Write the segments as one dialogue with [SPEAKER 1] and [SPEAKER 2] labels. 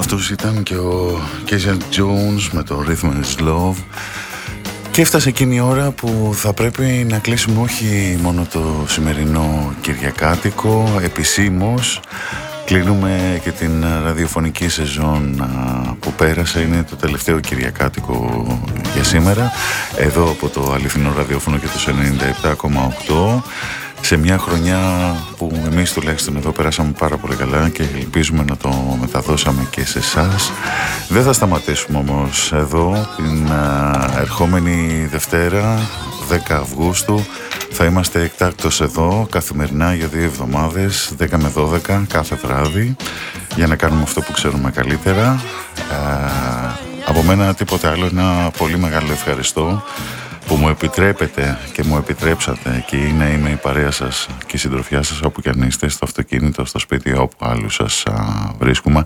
[SPEAKER 1] Αυτός ήταν και ο Casey Jones με το Rhythm is Love. Και έφτασε εκείνη η ώρα που θα πρέπει να κλείσουμε όχι μόνο το σημερινό Κυριακάτικο, επισήμως κλείνουμε και την ραδιοφωνική σεζόν που πέρασε. Είναι το τελευταίο Κυριακάτικο για σήμερα, εδώ από το αληθινό ραδιόφωνο και το 97,8, σε μια χρονιά που εμείς τουλάχιστον εδώ περάσαμε πάρα πολύ καλά και ελπίζουμε να το μεταδώσαμε και σε εσάς. Δεν θα σταματήσουμε όμως εδώ. Την ερχόμενη Δευτέρα, 10 Αυγούστου, θα είμαστε εκτάκτως εδώ καθημερινά για 2 εβδομάδες, 10 με 12 κάθε βράδυ, για να κάνουμε αυτό που ξέρουμε καλύτερα. Από μένα τίποτε άλλο, ένα πολύ μεγάλο ευχαριστώ που μου επιτρέπετε και μου επιτρέψατε και να είμαι η παρέα σας και η συντροφιά σας όπου και αν είστε, στο αυτοκίνητο, στο σπίτι, όπου άλλου σας βρίσκουμε.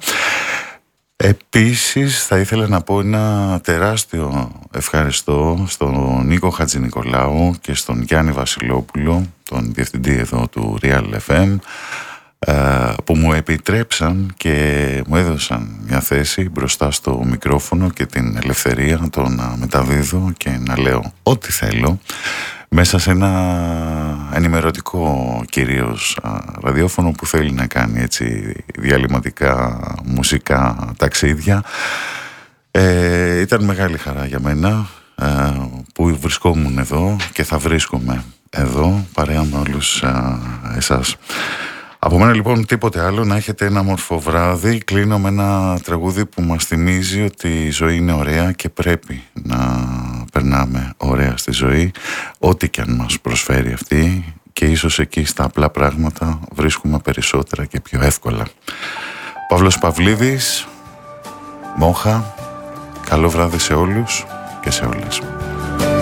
[SPEAKER 1] Επίσης θα ήθελα να πω ένα τεράστιο ευχαριστώ στον Νίκο Χατζηνικολάου και στον Γιάννη Βασιλόπουλο, τον διευθυντή εδώ του Real FM, που μου επιτρέψαν και μου έδωσαν μια θέση μπροστά στο μικρόφωνο και την ελευθερία το να μεταδίδω και να λέω ό,τι θέλω μέσα σε ένα ενημερωτικό κυρίως ραδιόφωνο που θέλει να κάνει έτσι διαλυματικά μουσικά ταξίδια. Ήταν μεγάλη χαρά για μένα που βρισκόμουν εδώ και θα βρίσκομαι εδώ παρέα με όλους εσάς. Από μένα λοιπόν τίποτε άλλο, να έχετε ένα όμορφο βράδυ. Κλείνω με ένα τραγούδι που μας θυμίζει ότι η ζωή είναι ωραία και πρέπει να περνάμε ωραία στη ζωή, ό,τι και αν μας προσφέρει αυτή, και ίσως εκεί στα απλά πράγματα βρίσκουμε περισσότερα και πιο εύκολα. Παύλος Παυλίδης, Μόχα, καλό βράδυ σε όλους και σε όλες.